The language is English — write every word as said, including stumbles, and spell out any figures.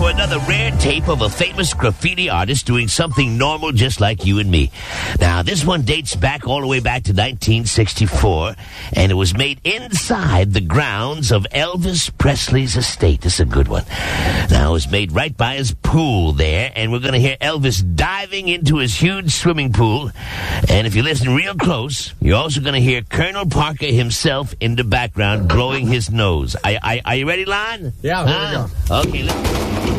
for another rare tape of a famous graffiti artist doing something normal just like you and me. Now, this one dates back all the way back to nineteen sixty-four, and it was made inside the grounds of Elvis Presley's estate. This is a good one. Now, it was made right by his pool there, and we're going to hear Elvis diving into his huge swimming pool. And if you listen real close, you're also going to hear Colonel Parker himself in the background blowing his nose. Are, are, are you ready, Lon? Yeah, here we go. Okay, let's...